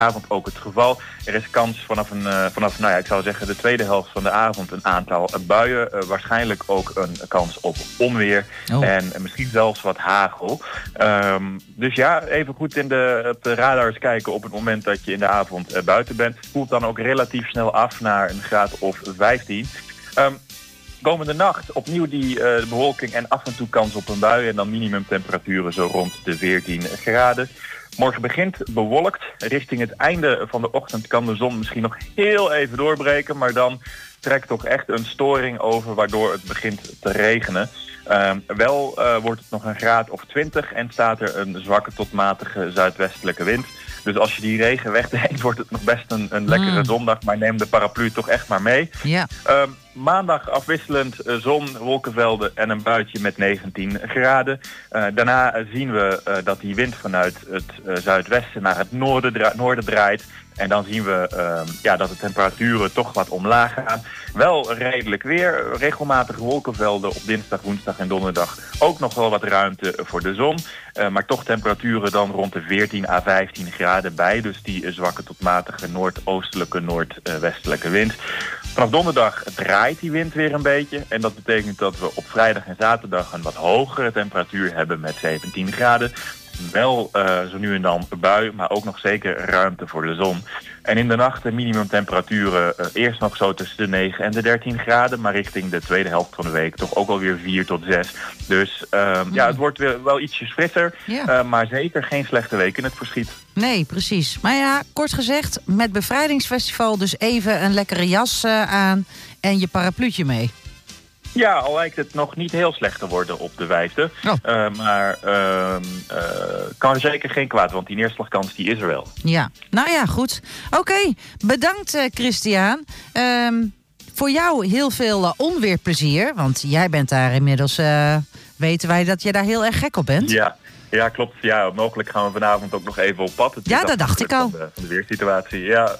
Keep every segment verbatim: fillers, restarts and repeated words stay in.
avond ook het geval. Er is kans vanaf, een, uh, vanaf nou ja, ik zou zeggen de tweede helft van de avond een aantal buien. Uh, waarschijnlijk ook een kans op onweer. Oh. En uh, misschien zelfs wat hagel. Um, dus ja, even goed in de, op de radars kijken op het moment dat je in de avond uh, buiten bent. Het koelt dan ook relatief snel af naar een graad of vijftien. Um, Komende nacht opnieuw die uh, bewolking en af en toe kans op een bui. En dan minimumtemperaturen zo rond de veertien graden. Morgen begint bewolkt. Richting het einde van de ochtend kan de zon misschien nog heel even doorbreken. Maar dan trekt toch echt een storing over waardoor het begint te regenen. Uh, wel uh, wordt het nog een graad of twintig en staat er een zwakke tot matige zuidwestelijke wind. Dus als je die regen wegdenkt, wordt het nog best een, een lekkere mm. zondag. Maar neem de paraplu toch echt maar mee. Ja. Uh, maandag afwisselend uh, zon, wolkenvelden en een buitje met negentien graden. Uh, daarna uh, zien we uh, dat die wind vanuit het uh, zuidwesten naar het noorden, dra- noorden draait. En dan zien we uh, ja, dat de temperaturen toch wat omlaag gaan. Wel redelijk weer, regelmatig wolkenvelden op dinsdag, woensdag en donderdag. Ook nog wel wat ruimte voor de zon. Uh, maar toch temperaturen dan rond de veertien à vijftien graden bij. Dus die uh, zwakke tot matige noordoostelijke, noordwestelijke wind. Vanaf donderdag draait die wind weer een beetje. En dat betekent dat we op vrijdag en zaterdag een wat hogere temperatuur hebben met zeventien graden. Wel uh, zo nu en dan een bui, maar ook nog zeker ruimte voor de zon. En in de nacht de minimumtemperaturen uh, eerst nog zo tussen de negen en de dertien graden. Maar richting de tweede helft van de week toch ook alweer vier tot zes. Dus uh, mm. ja, het wordt weer wel ietsjes frisser. Ja. Uh, maar zeker geen slechte week in het verschiet. Nee, precies. Maar ja, kort gezegd, met Bevrijdingsfestival dus even een lekkere jas uh, aan en je parapluutje mee. Ja, al lijkt het nog niet heel slecht te worden op de vijfde. Oh. Uh, maar uh, uh, kan er zeker geen kwaad, want die neerslagkans die is er wel. Ja, nou ja, goed. Oké, okay, bedankt uh, Christian. Um, voor jou heel veel uh, onweerplezier, want jij bent daar inmiddels... Uh, weten wij dat je daar heel erg gek op bent. Ja. Ja, klopt. Ja, mogelijk gaan we vanavond ook nog even op pad. Het ja, dat dacht ik al. Van de, van de weersituatie, ja.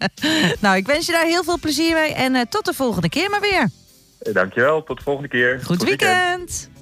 Nou, ik wens je daar heel veel plezier mee en uh, tot de volgende keer maar weer. Dankjewel, tot de volgende keer. Goed, Goed weekend. weekend.